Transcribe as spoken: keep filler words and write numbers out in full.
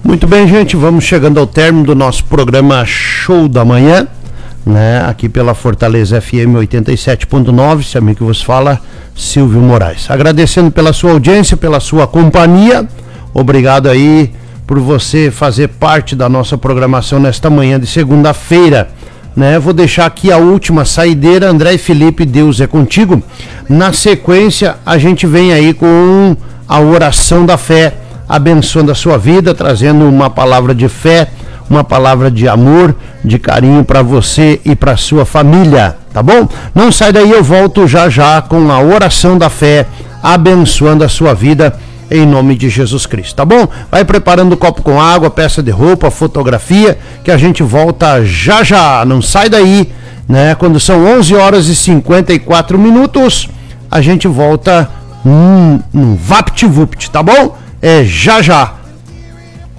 Muito bem, gente, vamos chegando ao término do nosso programa Show da Manhã, né? Aqui pela Fortaleza F M oitenta e sete ponto nove, esse amigo que vos fala, Silvio Moraes. Agradecendo pela sua audiência, pela sua companhia, obrigado aí por você fazer parte da nossa programação nesta manhã de segunda-feira, né? Vou deixar aqui a última saideira, André e Felipe, Deus é contigo. Na sequência, a gente vem aí com a oração da fé, abençoando a sua vida, trazendo uma palavra de fé, uma palavra de amor, de carinho para você e para sua família, tá bom? Não sai daí, eu volto já já com a oração da fé, abençoando a sua vida em nome de Jesus Cristo, tá bom? Vai preparando o copo com água, peça de roupa, fotografia, que a gente volta já já, não sai daí, né? Quando são onze horas e cinquenta e quatro minutos, a gente volta num, num vapt-vupt, tá bom? É já já.